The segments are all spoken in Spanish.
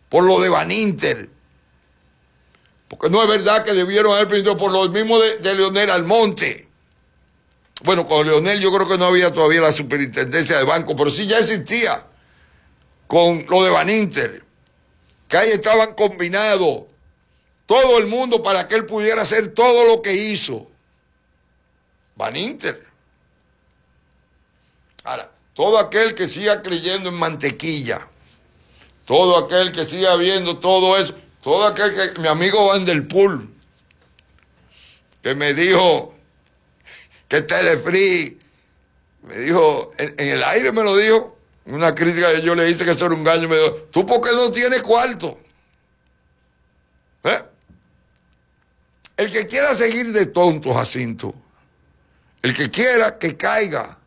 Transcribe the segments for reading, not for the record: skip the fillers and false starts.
por lo de Baninter. Porque no es verdad que debieron haber pedido por lo mismo de Leonel Almonte. Bueno, con Leonel yo creo que no había todavía la superintendencia de banco, pero sí ya existía con lo de Baninter. Que ahí estaban combinados todo el mundo para que él pudiera hacer todo lo que hizo. Baninter. Ahora, todo aquel que siga creyendo en mantequilla, todo aquel que siga viendo todo eso, todo aquel que, mi amigo Van der Poel, que me dijo que Telefree, me dijo, en el aire me lo dijo, una crítica que yo le hice que eso era un gallo, me dijo, ¿tú por qué no tienes cuarto? El que quiera seguir de tonto, Jacinto, el que quiera que caiga.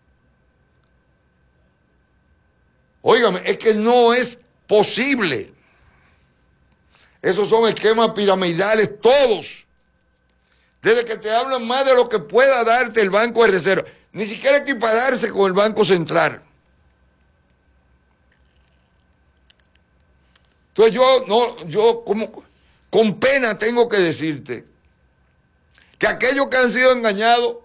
Óigame, es que no es posible. Esos son esquemas piramidales todos. Desde que te hablan más de lo que pueda darte el Banco de Reserva. Ni siquiera equipararse con el Banco Central. Entonces yo como con pena tengo que decirte que aquellos que han sido engañados,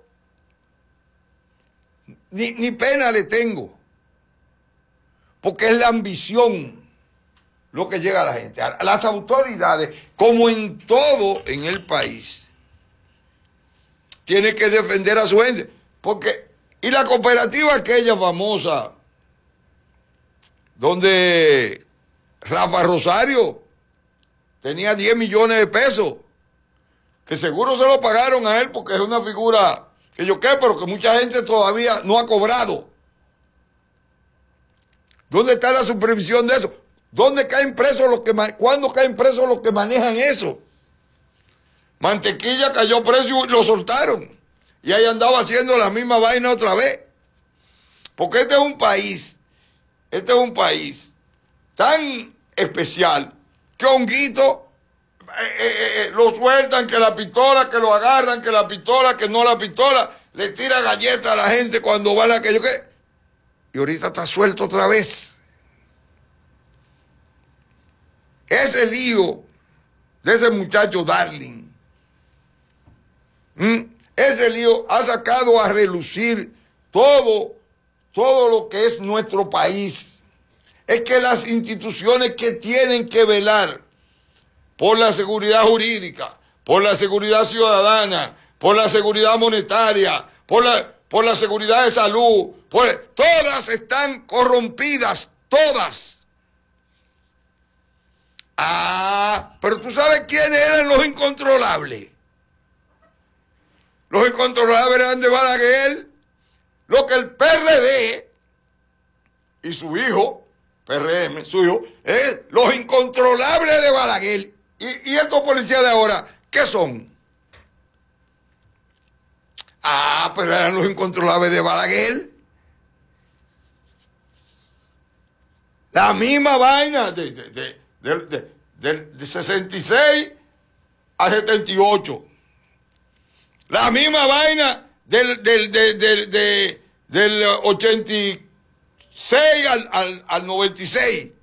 ni pena le tengo. Porque es la ambición lo que llega a la gente. A las autoridades, como en todo en el país, tienen que defender a su gente. Porque, y la cooperativa aquella famosa, donde Rafa Rosario tenía 10 millones de pesos, que seguro se lo pagaron a él porque es una figura que yo qué, pero que mucha gente todavía no ha cobrado. ¿Dónde está la supervisión de eso? ¿Dónde caen presos los que cuándo caen presos los que manejan eso? Mantequilla cayó preso y lo soltaron. Y ahí andaba haciendo la misma vaina otra vez. Porque este es un país tan especial que Honguito lo sueltan, que la pistola, que lo agarran, que la pistola, que no la pistola, le tira galletas a la gente cuando van a aquello que... Y ahorita está suelto otra vez. Ese lío de ese muchacho Darling, ese lío ha sacado a relucir todo lo que es nuestro país. Es que las instituciones que tienen que velar por la seguridad jurídica, por la seguridad ciudadana, por la seguridad monetaria, por la seguridad de salud, todas están corrompidas, todas. Ah, pero tú sabes quiénes eran los incontrolables. Los incontrolables eran de Balaguer, lo que el PRD y su hijo, PRM, su hijo, es los incontrolables de Balaguer. ¿Y estos policías de ahora qué son? Ah, pero eran los incontrolables de Balaguer. La misma vaina de 66 a 78. La misma vaina del 86 al 96.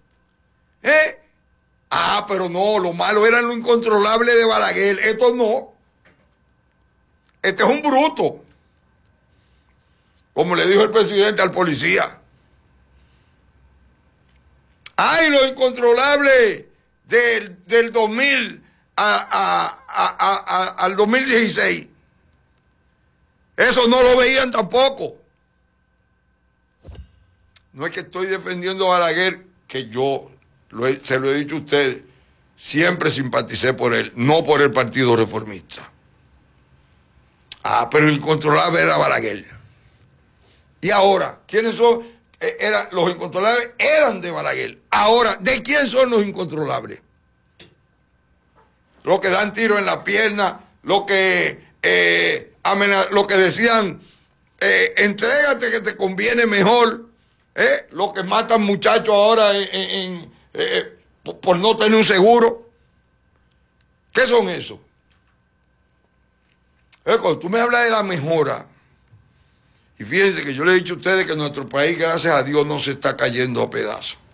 Ah, pero no, lo malo eran lo incontrolable de Balaguer. Esto no. Este es un bruto. Como le dijo el presidente al policía. Ay, lo incontrolable del 2000 al 2016. Eso no lo veían tampoco. No es que estoy defendiendo a Balaguer, que yo se lo he dicho a ustedes, siempre simpaticé por él, no por el Partido Reformista. Ah, pero el incontrolable era Balaguer. Y ahora, ¿quiénes son? Los incontrolables eran de Balaguer. Ahora, ¿de quién son los incontrolables? Los que dan tiro en la pierna, los que decían, entrégate que te conviene mejor, los que matan muchachos ahora por no tener un seguro. ¿Qué son esos? Cuando tú me hablas de la mejora, y fíjense que yo le he dicho a ustedes que nuestro país, gracias a Dios, no se está cayendo a pedazos.